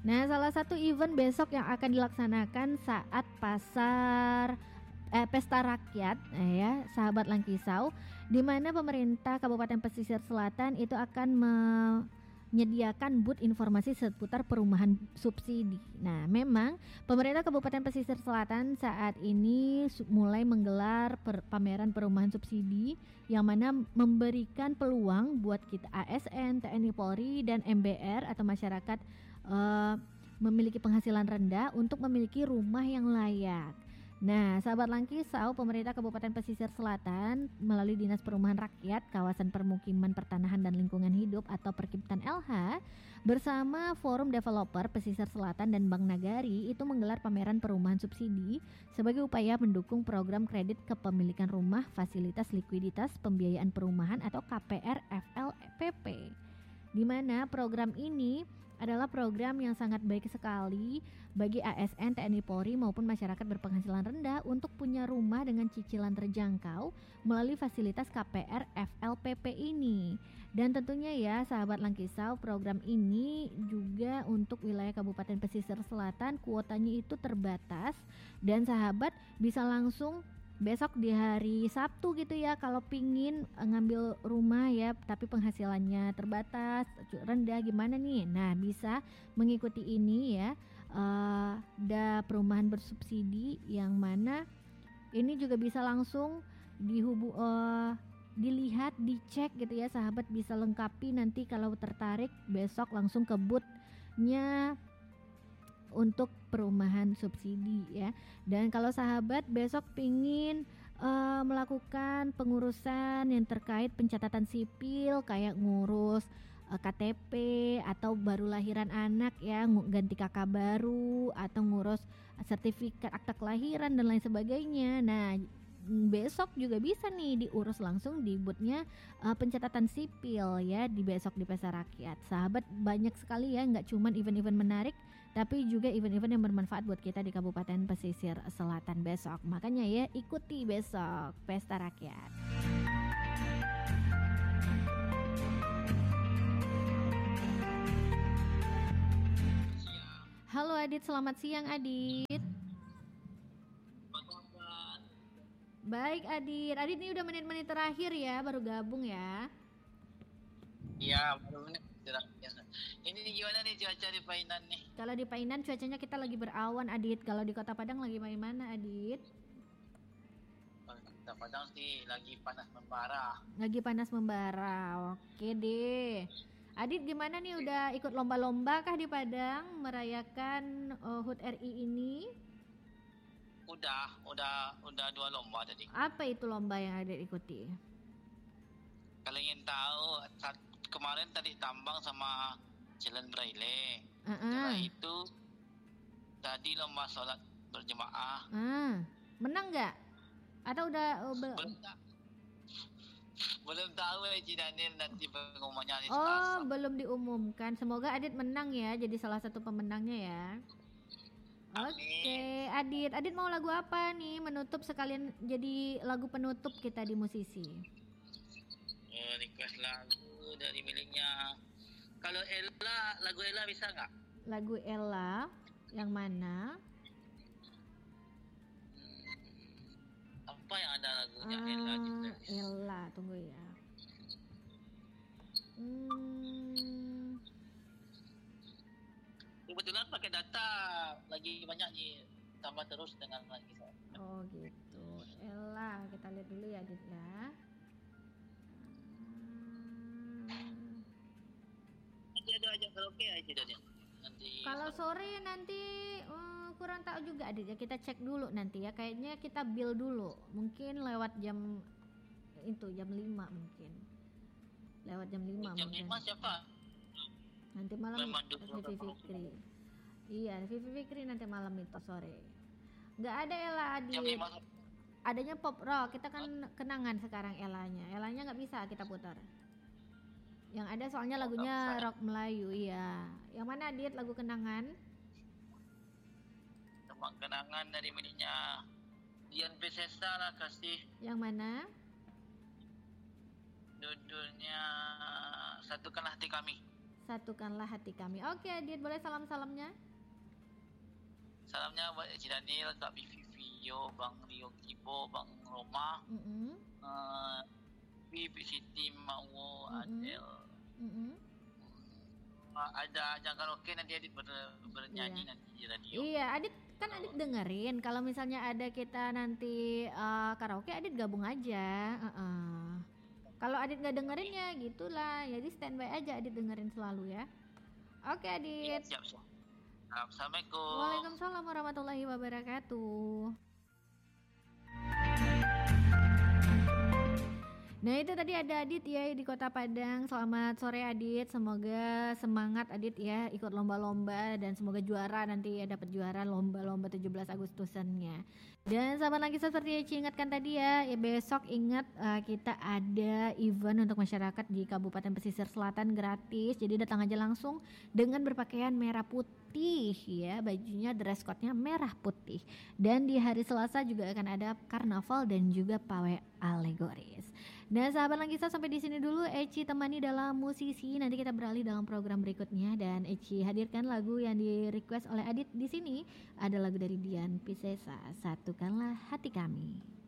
Nah, salah satu event besok yang akan dilaksanakan saat pesta rakyat ya, sahabat Langkisau, di mana pemerintah Kabupaten Pesisir Selatan itu akan menyediakan booth informasi seputar perumahan subsidi. Nah, memang pemerintah Kabupaten Pesisir Selatan saat ini mulai menggelar pameran perumahan subsidi yang mana memberikan peluang buat kita ASN, TNI Polri dan MBR atau masyarakat memiliki penghasilan rendah untuk memiliki rumah yang layak. Nah, sahabat Langkisau, pemerintah Kabupaten Pesisir Selatan melalui Dinas Perumahan Rakyat, Kawasan Permukiman Pertanahan dan Lingkungan Hidup atau Perkiptan LH bersama Forum Developer Pesisir Selatan dan Bank Nagari itu menggelar pameran perumahan subsidi sebagai upaya mendukung program kredit kepemilikan rumah, fasilitas likuiditas pembiayaan perumahan atau KPR FLPP. Di mana program ini adalah program yang sangat baik sekali bagi ASN, TNI Polri maupun masyarakat berpenghasilan rendah untuk punya rumah dengan cicilan terjangkau melalui fasilitas KPR FLPP ini. Dan tentunya ya sahabat Langkisau, program ini juga untuk wilayah Kabupaten Pesisir Selatan kuotanya itu terbatas dan sahabat bisa langsung besok di hari Sabtu gitu ya kalau pingin ngambil rumah ya tapi penghasilannya terbatas rendah gimana nih. Nah, bisa mengikuti ini ya, ada perumahan bersubsidi yang mana ini juga bisa langsung dilihat, dicek gitu ya sahabat, bisa lengkapi nanti kalau tertarik besok langsung ke booth-nya untuk perumahan subsidi ya. Dan kalau sahabat besok pingin melakukan pengurusan yang terkait pencatatan sipil kayak ngurus KTP atau baru lahiran anak ya, ganti kakak baru atau ngurus sertifikat akta kelahiran dan lain sebagainya. Nah, besok juga bisa nih diurus langsung di boothnya pencatatan sipil ya di besok di Pesta Rakyat. Sahabat, banyak sekali ya, nggak cuma event-event menarik tapi juga event-event yang bermanfaat buat kita di Kabupaten Pesisir Selatan besok. Makanya ya ikuti besok Pesta Rakyat. Halo Adit, selamat siang Adit. Baik Adit, Adit ini udah menit-menit terakhir ya, baru gabung ya. Iya, baru menit terakhir. Ini gimana nih cuaca di Painan nih? Kalau di Painan cuacanya kita lagi berawan Adit. Kalau di Kota Padang lagi mana Adit? Kalau di Kota Padang sih lagi panas membara. Lagi panas membara, oke deh. Adit gimana nih, udah ikut lomba-lomba kah di Padang merayakan HUT RI ini? Udah 2 lomba tadi. Apa itu lomba yang Adit ikuti? Kalau ingin tahu, kemarin tadi tambang sama jalan Braille. Setelah itu tadi lomba sholat berjemaah. Menang nggak? Atau udah belum tahu ya Ci Daniel, nanti pengumumannya hari Selasa. Belum diumumkan. Semoga Adit menang ya, jadi salah satu pemenangnya ya. Oke, Adit mau lagu apa nih? Menutup sekalian jadi lagu penutup kita di musisi. Request lagu dari miliknya. Kalau Ella, lagu Ella bisa nggak? Lagu Ella yang mana? Apa yang ada lagunya Ella juga? Ella, tunggu ya. Kebetulan pakai data lagi banyak nih, tambah terus dengan lagi saya. Oh gitu. Ella, kita lihat dulu ya Adit ya. Nanti ada ajak karaoke aja Daniel. Nanti kalau sore nanti kurang tahu juga Adit ya, kita cek dulu nanti ya. Kayaknya kita bill dulu. Mungkin lewat jam 5 mungkin. Lewat jam 5 jam mungkin. 5 siapa? Nanti malam Vivi Fikri. Iya, Vivi Fikri nanti malam itu sore. Nggak ada Ella Adit. Jam 5. Adanya pop rock. Kita kan kenangan sekarang Ellanya. Ellanya nggak bisa kita putar. Yang ada soalnya lagunya rock Melayu. Iya. Yang mana Adit lagu kenangan? Teman kenangan dari miliknya Dian Piscesa lah kasih. Yang mana? Judulnya Satukan Hati Kami. satukanlah hati kami. Oke, Adit, boleh salamnya? Salamnya buat Cik Daniel, Kak Vivi Vio, Bang Rio Kibo, Bang Roma, Bibi Siti, Mak Wo, Adel. Ada ajang karaoke nanti Adit bernyanyi nanti di radio. Iya, Adit kan Adit dengerin. Kalau misalnya ada kita nanti karaoke, Adit gabung aja. Kalau Adit nggak dengerin ya gitulah. Jadi standby aja, Adit dengerin selalu ya. Oke, Adit. Siap. Assalamualaikum. Waalaikumsalam warahmatullahi wabarakatuh. Nah itu tadi ada Adit ya di Kota Padang. Selamat sore Adit, semoga semangat Adit ya ikut lomba-lomba dan semoga juara nanti ya, dapat juara lomba-lomba 17 Agustusannya. Dan sahabat lagi seperti Eci ingatkan tadi ya besok ingat kita ada event untuk masyarakat di Kabupaten Pesisir Selatan gratis. Jadi datang aja langsung dengan berpakaian merah putih ya, bajunya dress code-nya merah putih. Dan di hari Selasa juga akan ada karnaval dan juga pawai alegoris. Dan sahabat Langgisa sampai di sini dulu Eci temani dalam musisi. Nanti kita beralih dalam program berikutnya dan Eci hadirkan lagu yang di request oleh Adit di sini ada lagu dari Dian Piscesa, Satukanlah Hati Kami.